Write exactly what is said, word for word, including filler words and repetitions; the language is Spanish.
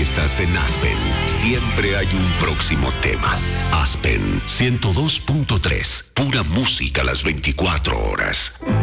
estás en Aspen, siempre hay un próximo tema. Aspen ciento dos punto tres, pura música las veinticuatro horas.